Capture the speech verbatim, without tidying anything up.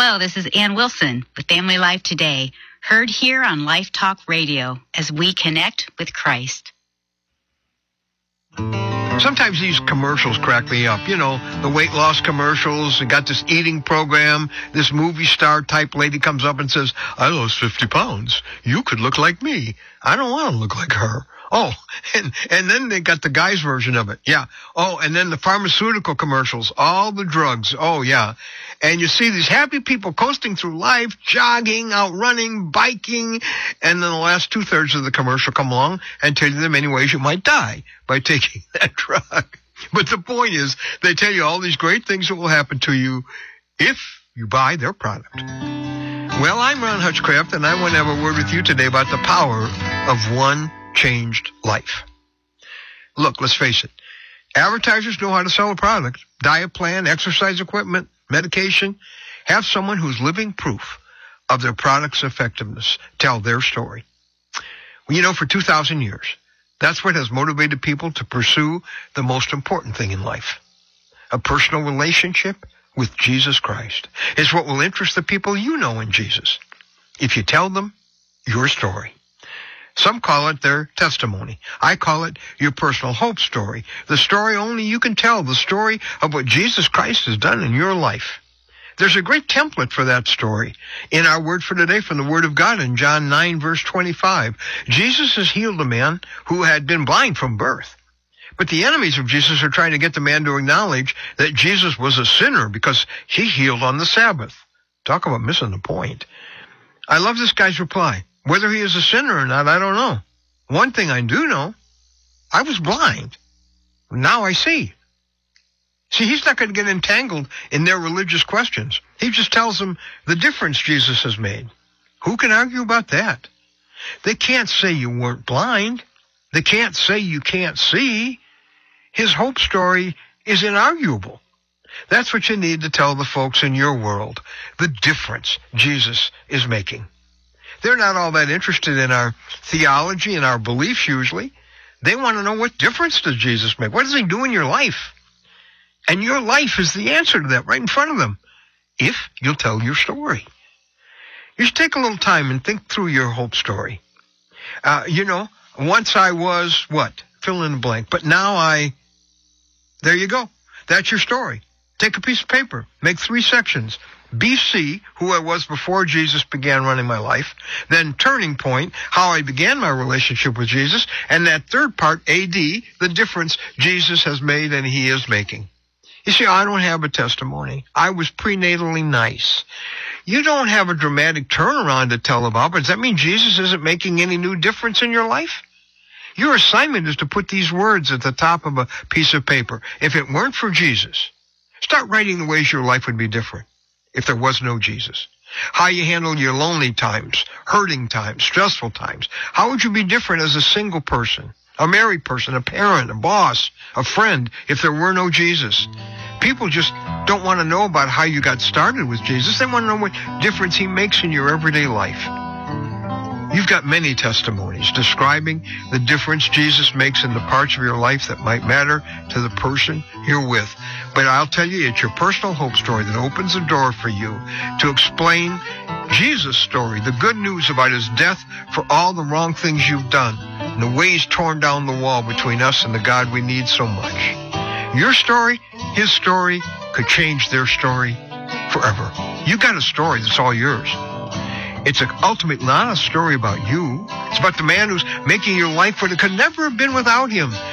Hello, this is Ann Wilson with Family Life Today, heard here on Life Talk Radio as we connect with Christ. Sometimes these commercials crack me up. You know, the weight loss commercials, and got this eating program. This movie star type lady comes up and says, I lost fifty pounds. You could look like me. I don't want to look like her. Oh, and, and then they got the guy's version of it. Yeah. Oh, and then the pharmaceutical commercials, all the drugs. Oh, yeah. And you see these happy people coasting through life, jogging, out running, biking, and then the last two-thirds of the commercial come along and tell you the many ways you might die by taking that drug. But the point is, they tell you all these great things that will happen to you if you buy their product. Well, I'm Ron Hutchcraft, and I want to have a word with you today about the power of one changed life. Look, let's face it. Advertisers know how to sell a product, diet plan, exercise equipment, medication. Have someone who's living proof of their product's effectiveness tell their story. Well, you know, for two thousand years, that's what has motivated people to pursue the most important thing in life. A personal relationship with Jesus Christ is what will interest the people you know in Jesus if you tell them your story. Some call it their testimony. I call it your personal hope story. The story only you can tell, the story of what Jesus Christ has done in your life. There's a great template for that story in our word for today from the Word of God in John nine, verse twenty-five. Jesus has healed a man who had been blind from birth. But the enemies of Jesus are trying to get the man to acknowledge that Jesus was a sinner because he healed on the Sabbath. Talk about missing the point. I love this guy's reply. Whether he is a sinner or not, I don't know. One thing I do know, I was blind. Now I see. See, he's not going to get entangled in their religious questions. He just tells them the difference Jesus has made. Who can argue about that? They can't say you weren't blind. They can't say you can't see. His hope story is inarguable. That's what you need to tell the folks in your world, the difference Jesus is making. They're not all that interested in our theology and our beliefs usually. They want to know, what difference does Jesus make? What does he do in your life? And your life is the answer to that right in front of them, if you'll tell your story. You should take a little time and think through your hope story. Uh, you know, once I was, what? Fill in the blank. But now I, there you go. That's your story. Take a piece of paper. Make three sections. B C, who I was before Jesus began running my life. Then turning point, how I began my relationship with Jesus. And that third part, A D, the difference Jesus has made and he is making. You see, I don't have a testimony. I was prenatally nice. You don't have a dramatic turnaround to tell about, but does that mean Jesus isn't making any new difference in your life? Your assignment is to put these words at the top of a piece of paper. If it weren't for Jesus, start writing the ways your life would be different if there was no Jesus. How you handle your lonely times, hurting times, stressful times. How would you be different as a single person, a married person, a parent, a boss, a friend, if there were no Jesus? People just don't want to know about how you got started with Jesus. They want to know what difference he makes in your everyday life. You've got many testimonies describing the difference Jesus makes in the parts of your life that might matter to the person you're with. But I'll tell you, it's your personal hope story that opens the door for you to explain Jesus' story, the good news about his death for all the wrong things you've done, and the way he's torn down the wall between us and the God we need so much. Your story, his story, could change their story forever. You got a story that's all yours. It's ultimately not a story about you. It's about the man who's making your life what it could never have been without him.